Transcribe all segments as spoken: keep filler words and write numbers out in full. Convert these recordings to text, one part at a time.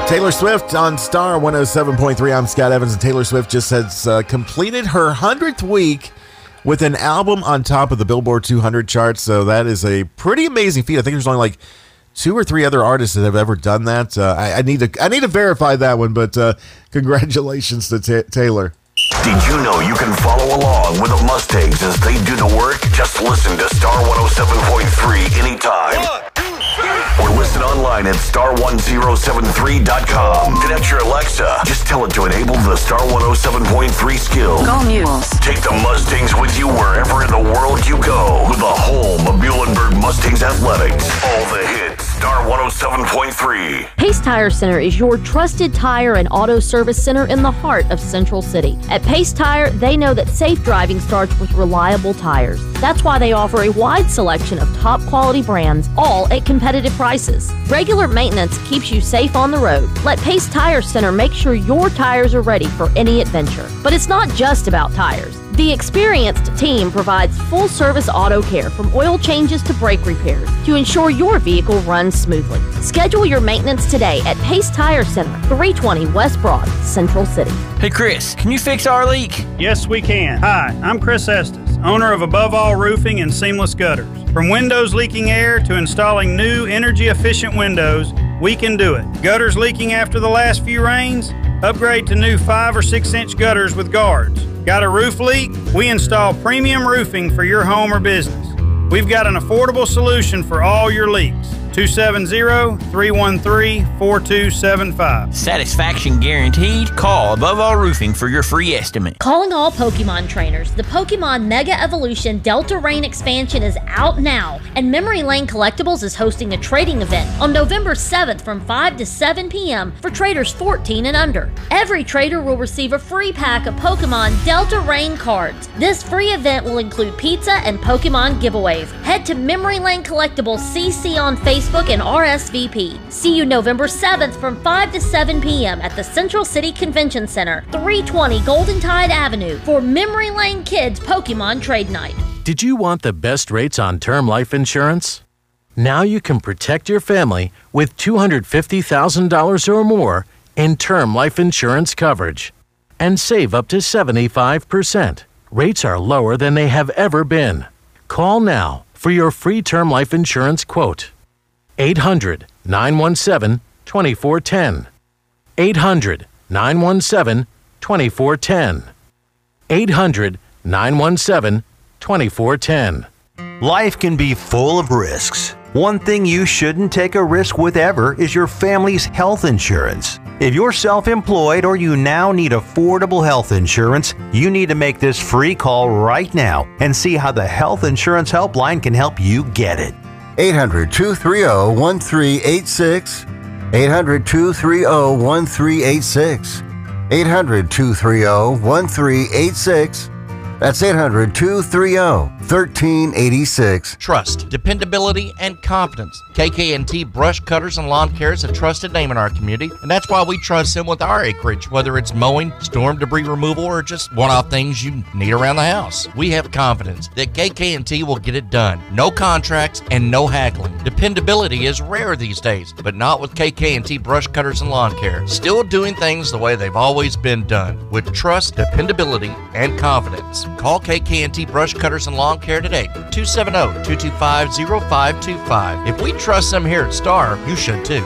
Taylor Swift on Star one oh seven point three. I'm Scott Evans, and Taylor Swift just has uh, completed her hundredth week with an album on top of the Billboard two hundred charts. So that is a pretty amazing feat. I think there's only like two or three other artists that have ever done that. Uh, I, I need to I need to verify that one, but uh, congratulations to ta- Taylor. Did you know you can follow along with the Mustangs as they do the work? Just listen to Star one oh seven point three anytime. One, two, three. Or listen online at star one oh seven three dot com. Connect your Alexa. Just tell it to enable the Star one oh seven point three skill. Go Mules. Take the Mustangs with you wherever in the world you go. With the home of Muhlenberg Mustangs Athletics. All the hits. Star one oh seven point three. Pace Tire Center is your trusted tire and auto service center in the heart of Central City. At Pace Tire, they know that safe driving starts with reliable tires. That's why they offer a wide selection of top quality brands, all at competitive prices. Regular maintenance keeps you safe on the road. Let Pace Tire Center make sure your tires are ready for any adventure. But it's not just about tires. The experienced team provides full-service auto care from oil changes to brake repairs to ensure your vehicle runs smoothly. Schedule your maintenance today at Pace Tire Center, three twenty West Broad, Central City. Hey Chris, can you fix our leak? Yes, we can. Hi, I'm Chris Estes, owner of Above All Roofing and Seamless Gutters. From windows leaking air to installing new energy-efficient windows, we can do it. Gutters leaking after the last few rains? Upgrade to new five or six inch gutters with guards. Got a roof leak? We install premium roofing for your home or business. We've got an affordable solution for all your leaks. two seven zero, three one three, four two seven five. Satisfaction guaranteed. Call Above All Roofing for your free estimate. Calling all Pokemon trainers. The Pokemon Mega Evolution Delta Rain expansion is out now, and Memory Lane Collectibles is hosting a trading event on November seventh from five to seven p.m. for traders fourteen and under. Every trader will receive a free pack of Pokemon Delta Rain cards. This free event will include pizza and Pokemon giveaways. Head to Memory Lane Collectibles C C on Facebook and R S V P. See you November seventh from five to seven p.m. at the Central City Convention Center, three twenty Golden Tide Avenue for Memory Lane Kids Pokemon Trade Night. Did you want the best rates on term life insurance? Now you can protect your family with two hundred fifty thousand dollars or more in term life insurance coverage and save up to seventy-five percent. Rates are lower than they have ever been. Call now for your free term life insurance quote. eight hundred, nine one seven, two four one zero. eight hundred, nine one seven, two four one zero. eight hundred, nine one seven, two four one zero. Life can be full of risks. One thing you shouldn't take a risk with ever is your family's health insurance. If you're self-employed or you now need affordable health insurance, you need to make this free call right now and see how the Health Insurance Helpline can help you get it. eight hundred, two three zero, one three eight six. eight hundred, two three zero, one three eight six. eight hundred, two three zero, one three eight six. That's eight hundred, two three zero, one three eight six. Trust, dependability, and confidence. K K and T Brush Cutters and Lawn Care is a trusted name in our community, and that's why we trust them with our acreage, whether it's mowing, storm debris removal, or just one-off things you need around the house. We have confidence that K K and T will get it done. No contracts and no haggling. Dependability is rare these days, but not with K K and T Brush Cutters and Lawn Care. Still doing things the way they've always been done, with trust, dependability, and confidence. Call K K and T Brush Cutters and Lawn Care today, two seven zero, two two five, zero five two five. If we trust them here at Star, you should too.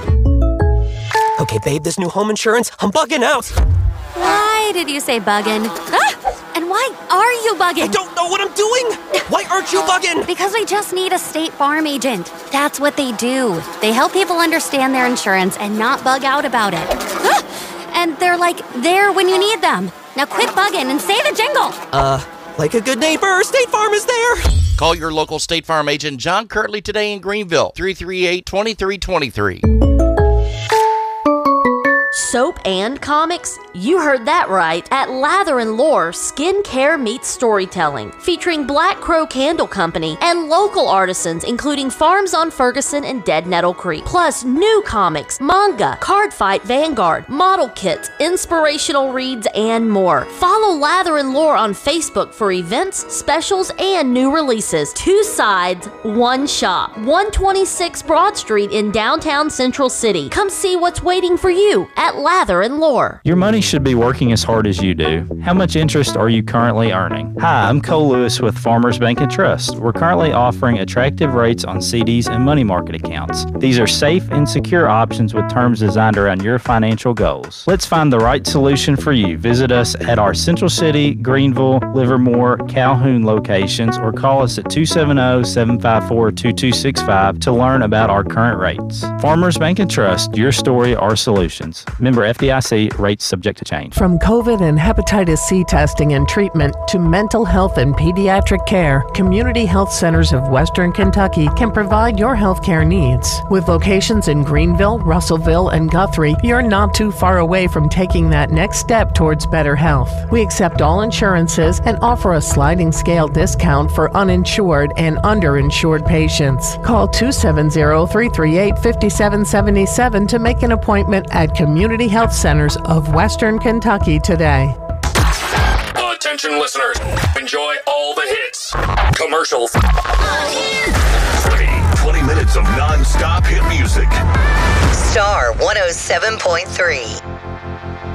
Okay, babe, this new home insurance, I'm bugging out. Why did you say bugging? Ah! And why are you bugging? I don't know what I'm doing. Why aren't you bugging? Because we just need a State Farm agent. That's what they do. They help people understand their insurance and not bug out about it. Ah! And they're like there when you need them. Now quit bugging and say the jingle. Uh, like a good neighbor, State Farm is there. Call your local State Farm agent, John Kirtley, today in Greenville, three three eight, two three two three. soap and comics? You heard that right. At Lather and Lore, skincare meets storytelling, featuring Black Crow Candle Company and local artisans, including Farms on Ferguson and Dead Nettle Creek. Plus, new comics, manga, Card Fight Vanguard, model kits, inspirational reads, and more. Follow Lather and Lore on Facebook for events, specials, and new releases. Two sides, one shop. one twenty-six Broad Street in downtown Central City. Come see what's waiting for you at Lather and Lore. Your money should be working as hard as you do. How much interest are you currently earning? Hi, I'm Cole Lewis with Farmers Bank and Trust. We're currently offering attractive rates on C Ds and money market accounts. These are safe and secure options with terms designed around your financial goals. Let's find the right solution for you. Visit us at our Central City, Greenville, Livermore, Calhoun locations or call us at two seven zero, seven five four, two two six five to learn about our current rates. Farmers Bank and Trust, your story, our solutions. Member F D I C, rates subject to change. From COVID and hepatitis C testing and treatment to mental health and pediatric care, Community Health Centers of Western Kentucky can provide your health care needs. With locations in Greenville, Russellville, and Guthrie, you're not too far away from taking that next step towards better health. We accept all insurances and offer a sliding scale discount for uninsured and underinsured patients. Call two seven zero, three three eight, five seven seven seven to make an appointment at Community Health Centers of Western Kentucky today. Attention listeners, enjoy all the hits. Commercials. twenty minutes of non-stop hit music. Star one oh seven point three.